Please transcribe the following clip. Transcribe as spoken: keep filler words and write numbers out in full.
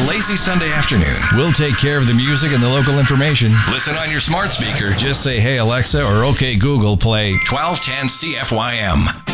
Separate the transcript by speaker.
Speaker 1: lazy Sunday afternoon.
Speaker 2: We'll take care of the music and the local information.
Speaker 1: Listen on your smart speaker.
Speaker 2: Just say, hey, Alexa, or okay, Google, play
Speaker 1: twelve ten C F Y M.